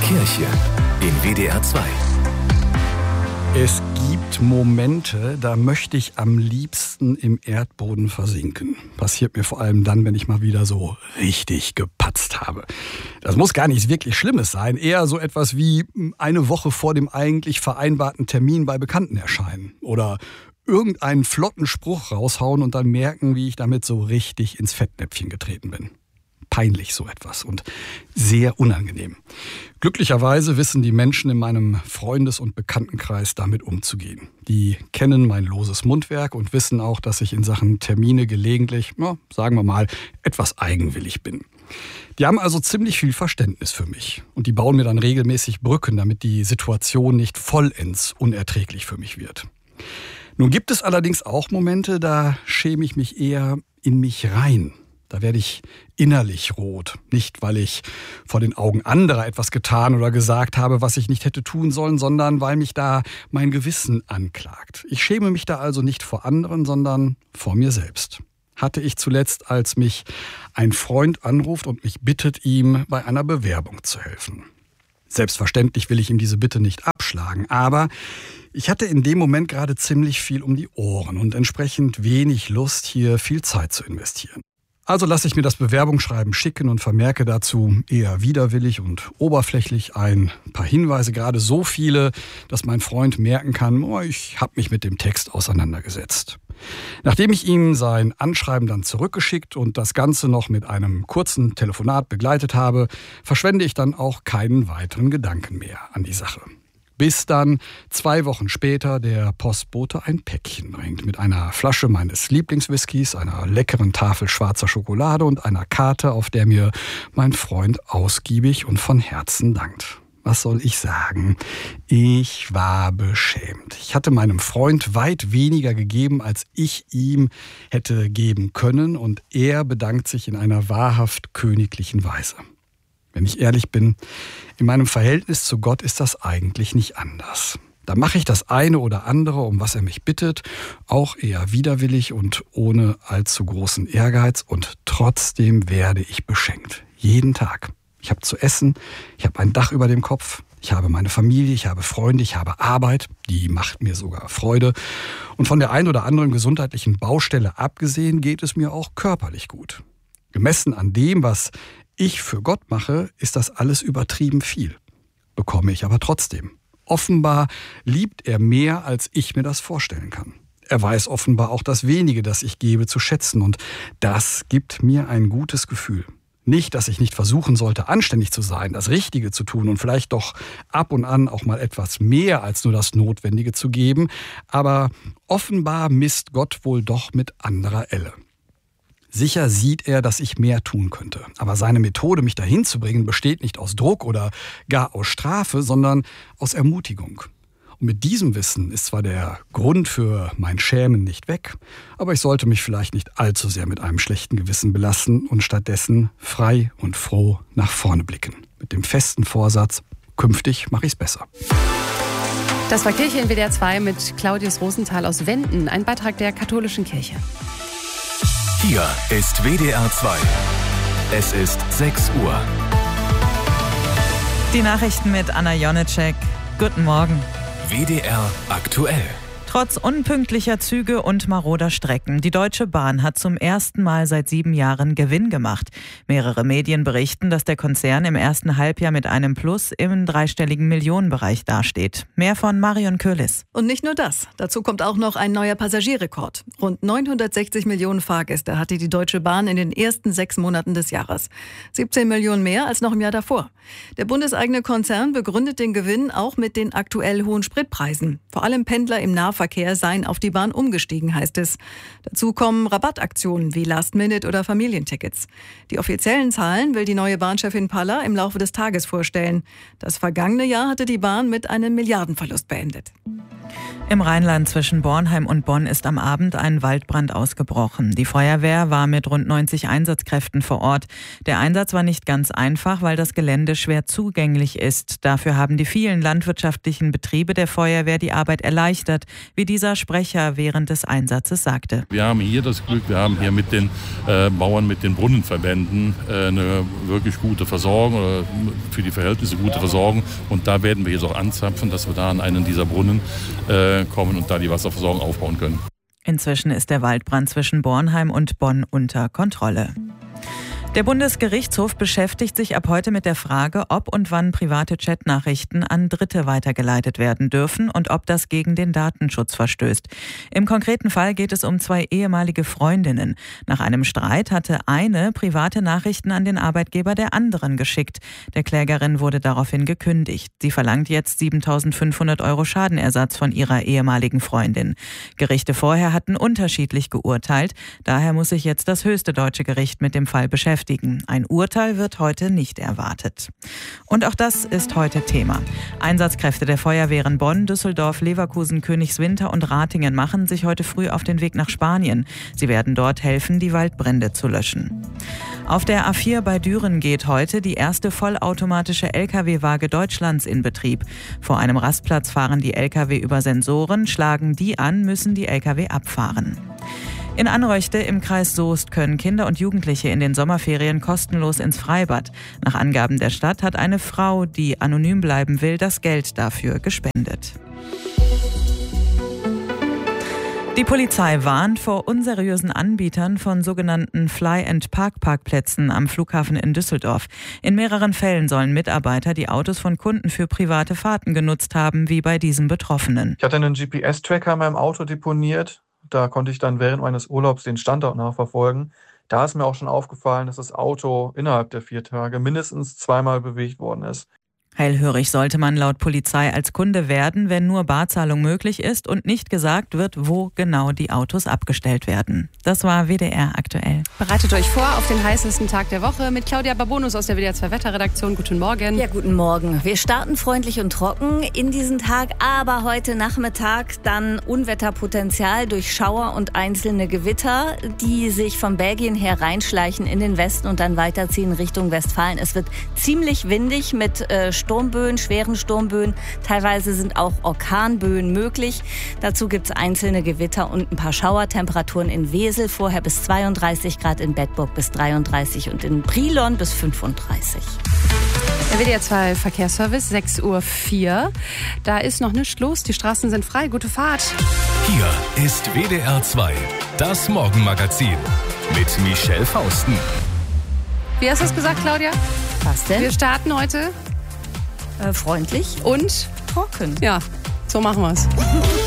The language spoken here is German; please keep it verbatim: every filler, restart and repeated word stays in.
Kirche in W D R zwei. Es gibt Momente, da möchte ich am liebsten im Erdboden versinken. Passiert mir vor allem dann, wenn ich mal wieder so richtig gepatzt habe. Das muss gar nichts wirklich Schlimmes sein, eher so etwas wie eine Woche vor dem eigentlich vereinbarten Termin bei Bekannten erscheinen. Oder irgendeinen flotten Spruch raushauen und dann merken, wie ich damit so richtig ins Fettnäpfchen getreten bin. Peinlich so etwas und sehr unangenehm. Glücklicherweise wissen die Menschen in meinem Freundes- und Bekanntenkreis damit umzugehen. Die kennen mein loses Mundwerk und wissen auch, dass ich in Sachen Termine gelegentlich, na, sagen wir mal, etwas eigenwillig bin. Die haben also ziemlich viel Verständnis für mich und die bauen mir dann regelmäßig Brücken, damit die Situation nicht vollends unerträglich für mich wird. Nun gibt es allerdings auch Momente, da schäme ich mich eher in mich rein. Da werde ich innerlich rot. Nicht, weil ich vor den Augen anderer etwas getan oder gesagt habe, was ich nicht hätte tun sollen, sondern weil mich da mein Gewissen anklagt. Ich schäme mich da also nicht vor anderen, sondern vor mir selbst. Hatte ich zuletzt, als mich ein Freund anruft und mich bittet, ihm bei einer Bewerbung zu helfen. Selbstverständlich will ich ihm diese Bitte nicht abschlagen, aber ich hatte in dem Moment gerade ziemlich viel um die Ohren und entsprechend wenig Lust, hier viel Zeit zu investieren. Also lasse ich mir das Bewerbungsschreiben schicken und vermerke dazu eher widerwillig und oberflächlich ein paar Hinweise, gerade so viele, dass mein Freund merken kann, oh, ich habe mich mit dem Text auseinandergesetzt. Nachdem ich ihm sein Anschreiben dann zurückgeschickt und das Ganze noch mit einem kurzen Telefonat begleitet habe, verschwende ich dann auch keinen weiteren Gedanken mehr an die Sache. Bis dann zwei Wochen später der Postbote ein Päckchen bringt mit einer Flasche meines Lieblingswhiskys, einer leckeren Tafel schwarzer Schokolade und einer Karte, auf der mir mein Freund ausgiebig und von Herzen dankt. Was soll ich sagen? Ich war beschämt. Ich hatte meinem Freund weit weniger gegeben, als ich ihm hätte geben können, und er bedankt sich in einer wahrhaft königlichen Weise. Wenn ich ehrlich bin, in meinem Verhältnis zu Gott ist das eigentlich nicht anders. Da mache ich das eine oder andere, um was er mich bittet, auch eher widerwillig und ohne allzu großen Ehrgeiz, und trotzdem werde ich beschenkt. Jeden Tag. Ich habe zu essen, ich habe ein Dach über dem Kopf, ich habe meine Familie, ich habe Freunde, ich habe Arbeit, die macht mir sogar Freude. Und von der ein oder anderen gesundheitlichen Baustelle abgesehen, geht es mir auch körperlich gut. Gemessen an dem, was ich für Gott mache, ist das alles übertrieben viel. Bekomme ich aber trotzdem. Offenbar liebt er mehr, als ich mir das vorstellen kann. Er weiß offenbar auch das Wenige, das ich gebe, zu schätzen, und das gibt mir ein gutes Gefühl. Nicht, dass ich nicht versuchen sollte, anständig zu sein, das Richtige zu tun und vielleicht doch ab und an auch mal etwas mehr als nur das Notwendige zu geben, aber offenbar misst Gott wohl doch mit anderer Elle. Sicher sieht er, dass ich mehr tun könnte. Aber seine Methode, mich dahin zu bringen, besteht nicht aus Druck oder gar aus Strafe, sondern aus Ermutigung. Und mit diesem Wissen ist zwar der Grund für mein Schämen nicht weg, aber ich sollte mich vielleicht nicht allzu sehr mit einem schlechten Gewissen belasten und stattdessen frei und froh nach vorne blicken. Mit dem festen Vorsatz, künftig mache ich es besser. Das war Kirche in W D R zwei mit Claudius Rosenthal aus Wenden, ein Beitrag der katholischen Kirche. Hier ist W D R zwei. Es ist sechs Uhr. Die Nachrichten mit Anna Jonitschek. Guten Morgen. W D R aktuell. Trotz unpünktlicher Züge und maroder Strecken. Die Deutsche Bahn hat zum ersten Mal seit sieben Jahren Gewinn gemacht. Mehrere Medien berichten, dass der Konzern im ersten Halbjahr mit einem Plus im dreistelligen Millionenbereich dasteht. Mehr von Marion Köhlis. Und nicht nur das. Dazu kommt auch noch ein neuer Passagierrekord. Rund neunhundertsechzig Millionen Fahrgäste hatte die Deutsche Bahn in den ersten sechs Monaten des Jahres. siebzehn Millionen mehr als noch im Jahr davor. Der bundeseigene Konzern begründet den Gewinn auch mit den aktuell hohen Spritpreisen. Vor allem Pendler im Nahverkehr seien auf die Bahn umgestiegen, heißt es. Dazu kommen Rabattaktionen wie Last-Minute- oder Familientickets. Die offiziellen Zahlen will die neue Bahnchefin Palla im Laufe des Tages vorstellen. Das vergangene Jahr hatte die Bahn mit einem Milliardenverlust beendet. Im Rheinland zwischen Bornheim und Bonn ist am Abend ein Waldbrand ausgebrochen. Die Feuerwehr war mit rund neunzig Einsatzkräften vor Ort. Der Einsatz war nicht ganz einfach, weil das Gelände schwer zugänglich ist. Dafür haben die vielen landwirtschaftlichen Betriebe der Feuerwehr die Arbeit erleichtert, wie dieser Sprecher während des Einsatzes sagte. Wir haben hier das Glück, wir haben hier mit den äh, Bauern, mit den Brunnenverbänden äh, eine wirklich gute Versorgung oder für die Verhältnisse gute Versorgung. Und da werden wir jetzt auch anzapfen, dass wir da an einen dieser Brunnen äh, kommen und da die Wasserversorgung aufbauen können. Inzwischen ist der Waldbrand zwischen Bornheim und Bonn unter Kontrolle. Der Bundesgerichtshof beschäftigt sich ab heute mit der Frage, ob und wann private Chatnachrichten an Dritte weitergeleitet werden dürfen und ob das gegen den Datenschutz verstößt. Im konkreten Fall geht es um zwei ehemalige Freundinnen. Nach einem Streit hatte eine private Nachrichten an den Arbeitgeber der anderen geschickt. Der Klägerin wurde daraufhin gekündigt. Sie verlangt jetzt siebentausendfünfhundert Euro Schadenersatz von ihrer ehemaligen Freundin. Gerichte vorher hatten unterschiedlich geurteilt. Daher muss sich jetzt das höchste deutsche Gericht mit dem Fall beschäftigen. Ein Urteil wird heute nicht erwartet. Und auch das ist heute Thema. Einsatzkräfte der Feuerwehren Bonn, Düsseldorf, Leverkusen, Königswinter und Ratingen machen sich heute früh auf den Weg nach Spanien. Sie werden dort helfen, die Waldbrände zu löschen. Auf der A vier bei Düren geht heute die erste vollautomatische L K W-Waage Deutschlands in Betrieb. Vor einem Rastplatz fahren die L K W über Sensoren, schlagen die an, müssen die L K W abfahren. In Anröchte im Kreis Soest können Kinder und Jugendliche in den Sommerferien kostenlos ins Freibad. Nach Angaben der Stadt hat eine Frau, die anonym bleiben will, das Geld dafür gespendet. Die Polizei warnt vor unseriösen Anbietern von sogenannten Fly-and-Park-Parkplätzen am Flughafen in Düsseldorf. In mehreren Fällen sollen Mitarbeiter die Autos von Kunden für private Fahrten genutzt haben, wie bei diesem Betroffenen. Ich hatte einen G P S-Tracker in meinem Auto deponiert. Da konnte ich dann während meines Urlaubs den Standort nachverfolgen. Da ist mir auch schon aufgefallen, dass das Auto innerhalb der vier Tage mindestens zweimal bewegt worden ist. Hellhörig sollte man laut Polizei als Kunde werden, wenn nur Barzahlung möglich ist und nicht gesagt wird, wo genau die Autos abgestellt werden. Das war W D R aktuell. Bereitet euch vor auf den heißesten Tag der Woche mit Claudia Babonus aus der W D R zwei Wetterredaktion. Guten Morgen. Ja, guten Morgen. Wir starten freundlich und trocken in diesen Tag, aber heute Nachmittag dann Unwetterpotenzial durch Schauer und einzelne Gewitter, die sich von Belgien her reinschleichen in den Westen und dann weiterziehen Richtung Westfalen. Es wird ziemlich windig mit äh, Sturmböen, schweren Sturmböen. Teilweise sind auch Orkanböen möglich. Dazu gibt es einzelne Gewitter und ein paar Schauer. Temperaturen in Wesel vorher bis zweiunddreißig Grad, in Bedburg bis dreiunddreißig und in Brilon bis fünfunddreißig. Der W D R zwei Verkehrsservice, sechs Uhr vier. Da ist noch nichts los. Die Straßen sind frei. Gute Fahrt. Hier ist W D R zwei, das Morgenmagazin mit Michelle Fausten. Wie hast du es gesagt, Claudia? Was denn? Wir starten heute Äh, freundlich und trocken. ja, so machen wir es.